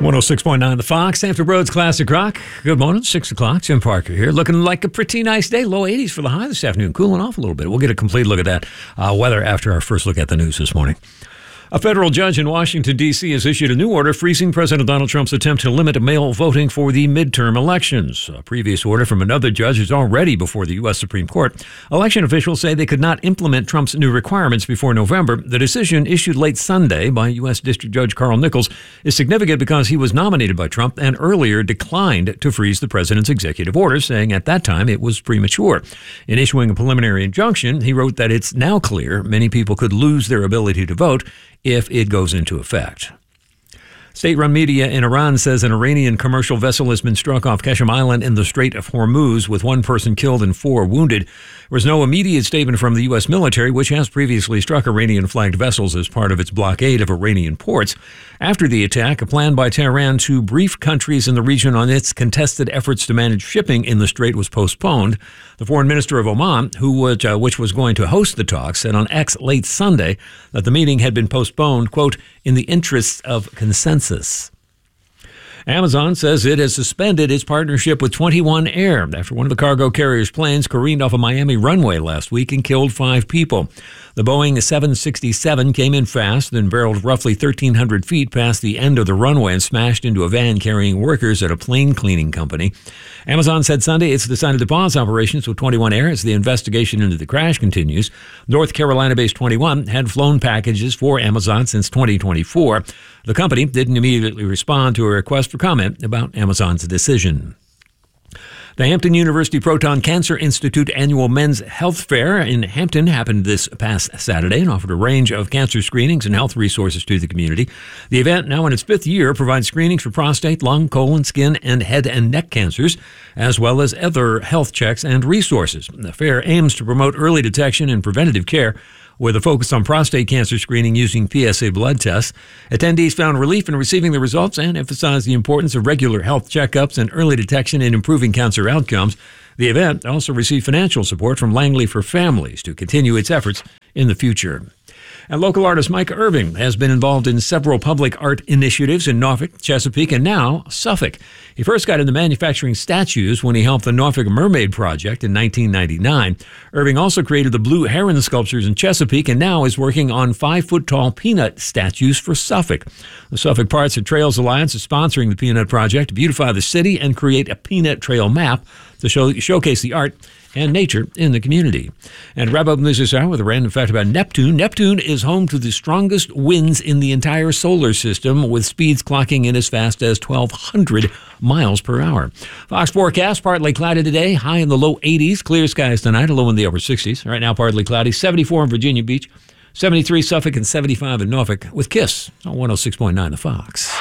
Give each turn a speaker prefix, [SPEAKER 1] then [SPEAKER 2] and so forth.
[SPEAKER 1] 106.9 The Fox, Hampton Roads Classic Rock. Good morning, 6 o'clock. Jim Parker here. Looking like a pretty nice day. Low 80s for the high this afternoon. Cooling off a little bit. We'll get a complete look at that weather after our first look at the news this morning. A federal judge in Washington, D.C. has issued a new order freezing President Donald Trump's attempt to limit mail voting for the midterm elections. A previous order from another judge is already before the U.S. Supreme Court. Election officials say they could not implement Trump's new requirements before November. The decision, issued late Sunday by U.S. District Judge Carl Nichols, is significant because he was nominated by Trump and earlier declined to freeze the president's executive order, saying at that time it was premature. In issuing a preliminary injunction, he wrote that it's now clear many people could lose their ability to vote if it goes into effect. State-run media in Iran says an Iranian commercial vessel has been struck off Qeshm Island in the Strait of Hormuz, with one person killed and 4 wounded. There was no immediate statement from the U.S. military, which has previously struck Iranian-flagged vessels as part of its blockade of Iranian ports. After the attack, a plan by Tehran to brief countries in the region on its contested efforts to manage shipping in the strait was postponed. The foreign minister of Oman, which was going to host the talks, said on X late Sunday that the meeting had been postponed, quote, in the interests of consensus. Amazon says it has suspended its partnership with 21 Air after one of the cargo carrier's planes careened off a Miami runway last week and killed 5 people. The Boeing 767 came in fast, then barreled roughly 1,300 feet past the end of the runway and smashed into a van carrying workers at a plane cleaning company. Amazon said Sunday it's decided to pause operations with 21 Air as the investigation into the crash continues. North Carolina-based 21 had flown packages for Amazon since 2024. The company didn't immediately respond to a request for comment about Amazon's decision. The Hampton University Proton Cancer Institute annual Men's Health Fair in Hampton happened this past Saturday and offered a range of cancer screenings and health resources to the community. The event, now in its 5th year, provides screenings for prostate, lung, colon, skin, and head and neck cancers, as well as other health checks and resources. The fair aims to promote early detection and preventative care, with a focus on prostate cancer screening using PSA blood tests. Attendees found relief in receiving the results and emphasized the importance of regular health checkups and early detection in improving cancer outcomes. The event also received financial support from Langley for Families to continue its efforts in the future. And local artist Mike Irving has been involved in several public art initiatives in Norfolk, Chesapeake, and now Suffolk. He first got into manufacturing statues when he helped the Norfolk Mermaid Project in 1999. Irving also created the Blue Heron sculptures in Chesapeake and now is working on 5-foot-tall peanut statues for Suffolk. The Suffolk Parts and Trails Alliance is sponsoring the Peanut Project to beautify the city and create a peanut trail map to showcase the art and nature in the community. And wrap up news this hour with a random fact about Neptune. Neptune is home to the strongest winds in the entire solar system, with speeds clocking in as fast as 1,200 miles per hour. Fox forecast, partly cloudy today, high in the low 80s. Clear skies tonight, a low in the upper 60s. Right now, partly cloudy, 74 in Virginia Beach, 73 Suffolk, and 75 in Norfolk, with KISS on 106.9 The Fox.